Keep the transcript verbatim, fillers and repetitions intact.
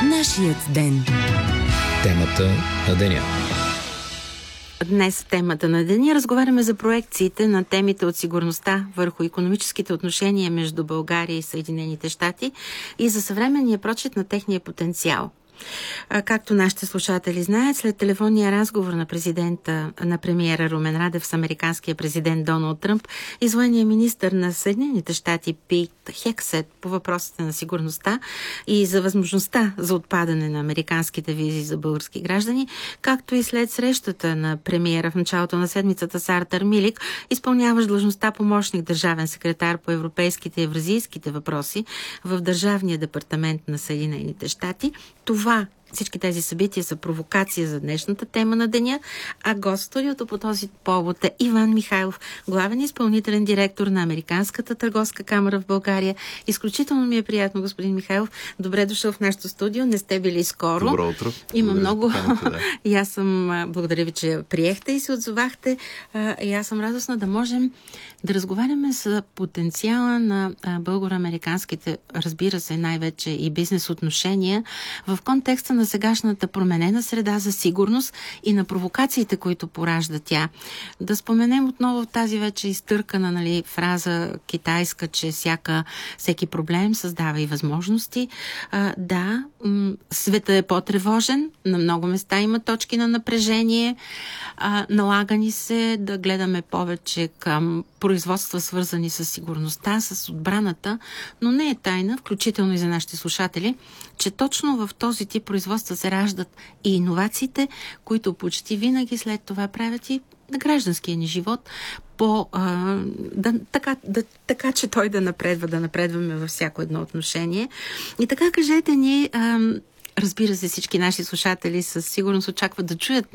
Нашият ден. Темата на деня. Днес в темата на деня разговаряме за проекциите на темите от сигурността върху икономическите отношения между България и Съединените щати и за съвременния прочит на техния потенциал. Както нашите слушатели знаят, след телефонния разговор на президента, на премиера Румен Радев с американския президент Доналд Тръмп и с военния министър на Съединените щати Пит Хексет по въпросите на сигурността и за възможността за отпадане на американските визи за български граждани, както и след срещата на премиера в началото на седмицата с Артур Милик, изпълняващ длъжността помощник държавен секретар по европейските и евразийските въпроси в Държавния департамент на Съединените щати. Това Всички тези събития са провокация за днешната тема на деня, а гост в студиото по този повод е Иван Михайлов, главен изпълнителен директор на Американската търговска камара в България. Изключително ми е приятно, господин Михайлов. Добре дошъл в нашото студио. Не сте били скоро. Добро утро. Има Благодаря, много. да. И аз съм, благодаря ви, че приехте и се отзовахте. И аз съм радостна да можем да разговаряме с потенциала на българо-американските, разбира се, най-вече и бизнес отношения в контекста на сегашната променена среда за сигурност и на провокациите, които поражда тя. Да споменем отново тази вече изтъркана, нали, фраза китайска, че всяка, всеки проблем създава и възможности. А, да, м- света е по-тревожен, на много места има точки на напрежение, а, налага ни се да гледаме повече към производства, свързани с сигурността, с отбраната, но не е тайна, включително и за нашите слушатели, че точно в този тип производства се раждат и иновациите, които почти винаги след това правят и на гражданския ни живот, по, а, да, така, да, така, че той да напредва, да напредваме във всяко едно отношение. И така кажете ни, а, разбира се, всички наши слушатели със сигурност очакват да чуят